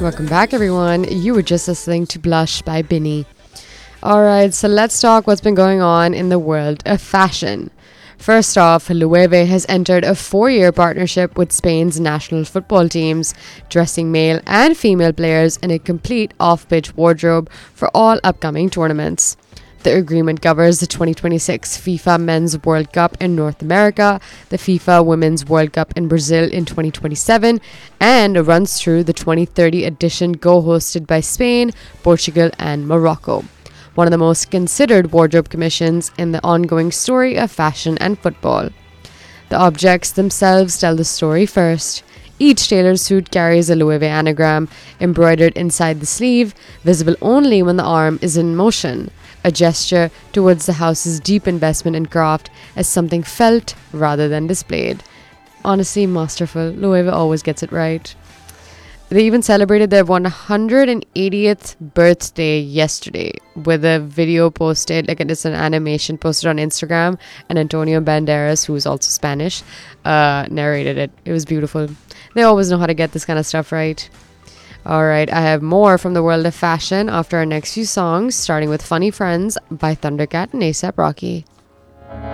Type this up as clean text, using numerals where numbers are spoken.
Welcome back, everyone. You were just listening to Blush by Binny. Alright, so let's talk what's been going on in the world of fashion. First off, Loewe has entered a 4-year partnership with Spain's national football teams, dressing male and female players in a complete off-pitch wardrobe for all upcoming tournaments. The agreement covers the 2026 FIFA Men's World Cup in North America, the FIFA Women's World Cup in Brazil in 2027, and runs through the 2030 edition co-hosted by Spain, Portugal, and Morocco. One of the most considered wardrobe commissions in the ongoing story of fashion and football. The objects themselves tell the story first. Each tailored suit carries a Loewe anagram embroidered inside the sleeve, visible only when the arm is in motion, a gesture towards the house's deep investment in craft as something felt rather than displayed. Honestly, masterful. Loewe always gets it right. They even celebrated their 180th birthday yesterday with a video posted, like it's an animation posted on Instagram, and Antonio Banderas, who is also Spanish, narrated it. It was beautiful. They always know how to get this kind of stuff right. Alright, I have more from the world of fashion after our next few songs, starting with Funny Friends by Thundercat and A$AP Rocky.